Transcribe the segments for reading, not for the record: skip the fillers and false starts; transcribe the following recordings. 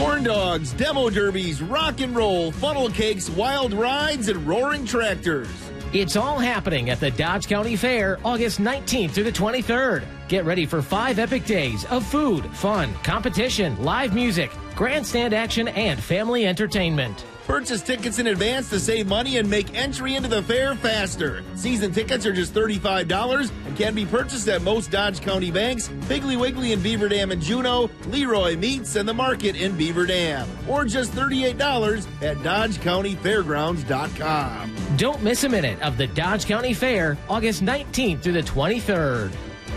Corn dogs, demo derbies, rock and roll, funnel cakes, wild rides, and roaring tractors. It's all happening at the Dodge County Fair, August 19th through the 23rd. Get ready for 5 epic days of food, fun, competition, live music, grandstand action, and family entertainment. Purchase tickets in advance to save money and make entry into the fair faster. Season tickets are just $35 and can be purchased at most Dodge County banks, Piggly Wiggly in Beaver Dam and Juneau, Leroy Meats, and the Market in Beaver Dam. Or just $38 at DodgeCountyFairgrounds.com. Don't miss a minute of the Dodge County Fair, August 19th through the 23rd.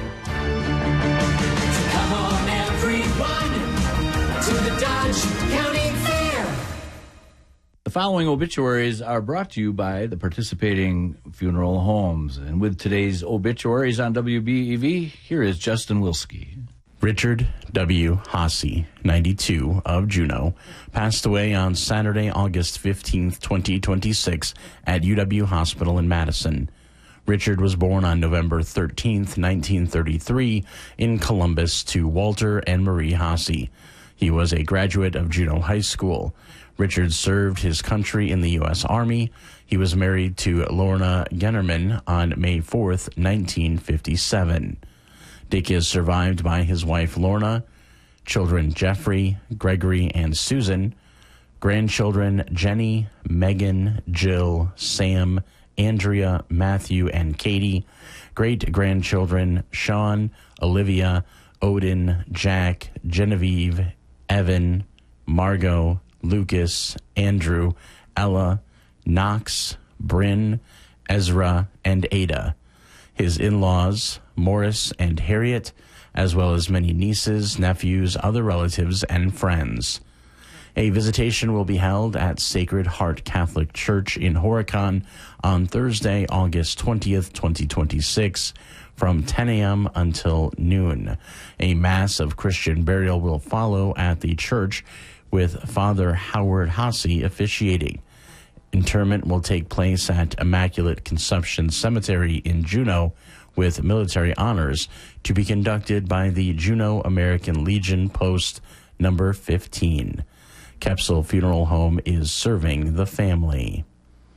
Come on, everyone, to the Dodge County Fair. The following obituaries are brought to you by the participating funeral homes. And with today's obituaries on WBEV, here is Justin Wilski. Richard W. Hasse, 92, of Juneau, passed away on Saturday, August 15th, 2026, at UW Hospital in Madison. Richard was born on November 13th, 1933, in Columbus to Walter and Marie Hasse. He was a graduate of Juneau High School. Richard served his country in the U.S. Army. He was married to Lorna Gennerman on May 4th, 1957. Dick is survived by his wife Lorna, children Jeffrey, Gregory, and Susan, grandchildren Jenny, Megan, Jill, Sam, Andrea, Matthew, and Katie, great-grandchildren Sean, Olivia, Odin, Jack, Genevieve, Evan, Margot, Lucas, Andrew, Ella, Knox, Bryn, Ezra, and Ada. His in-laws, Morris and Harriet, as well as many nieces, nephews, other relatives, and friends. A visitation will be held at Sacred Heart Catholic Church in Horicon on Thursday, August 20th, 2026, from 10 a.m. until noon. A Mass of Christian burial will follow at the church, with Father Howard Hasse officiating. Interment will take place at Immaculate Conception Cemetery in Juneau, with military honors to be conducted by the Juneau American Legion Post number 15. Kepsel Funeral Home is serving the family.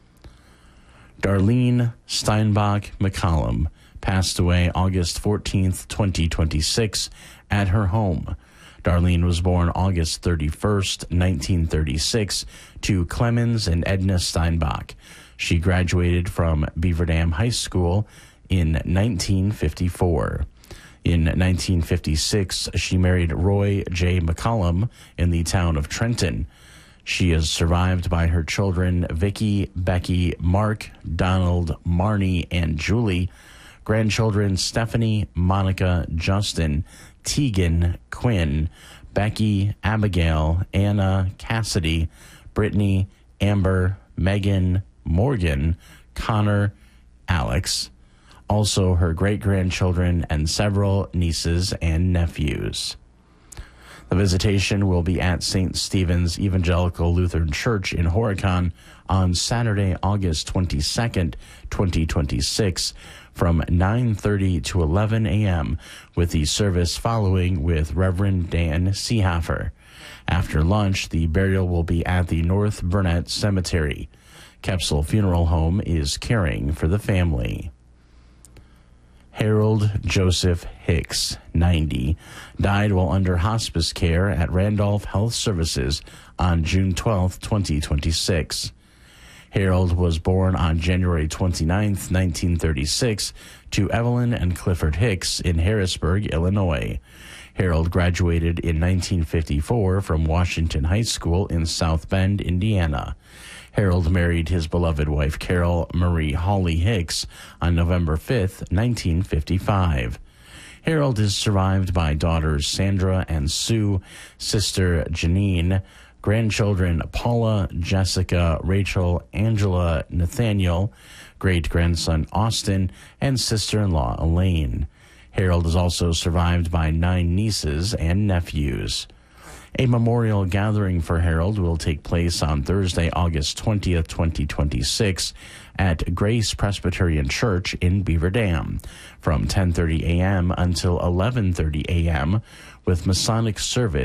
Darlene Steinbach McCollum passed away August 14th, 2026, at her home. Darlene was born August 31st, 1936, to Clemens and Edna Steinbach. She graduated from Beaver Dam High School in 1954. In 1956, she married Roy J. McCollum in the town of Trenton. She is survived by her children Vicky, Becky, Mark, Donald, Marnie, and Julie, grandchildren Stephanie, Monica, Justin, Tegan, Quinn, Becky, Abigail, Anna, Cassidy, Brittany, Amber, Megan, Morgan, Connor, Alex, also her great-grandchildren and several nieces and nephews. The visitation will be at St. Stephen's Evangelical Lutheran Church in Horicon on Saturday, August 22nd, 2026, from 9:30 to 11 a.m., with the service following with Reverend Dan Seehofer. After lunch, the burial will be at the North Burnett Cemetery. Kepsel Funeral Home is caring for the family. Harold Joseph Hicks, 90, died while under hospice care at Randolph Health Services on June 12, 2026. Harold was born on January 29, 1936, to Evelyn and Clifford Hicks in Harrisburg, Illinois. Harold graduated in 1954 from Washington High School in South Bend, Indiana. Harold married his beloved wife Carol Marie Hawley Hicks on November 5, 1955. Harold is survived by daughters Sandra and Sue, sister Janine, grandchildren Paula, Jessica, Rachel, Angela, Nathaniel, great-grandson Austin, and sister-in-law Elaine. Harold is also survived by 9 nieces and nephews. A memorial gathering for Harold will take place on Thursday, August 20th, 2026, at Grace Presbyterian Church in Beaver Dam from 10:30 a.m. until 11:30 a.m., with Masonic service